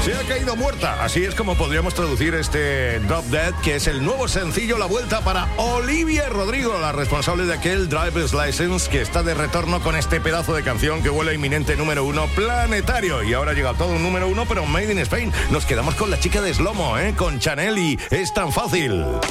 Se ha caído muerta. Así es como podríamos traducir este Drop Dead, que es el nuevo sencillo, la vuelta para Olivia Rodrigo, la responsable de aquel Driver's License, que está de retorno con este pedazo de canción que huele a inminente número 1 planetario. Y ahora llega todo un número 1, pero made in Spain. Nos quedamos con la chica de Slomo, con Chanel y Es Tan Fácil.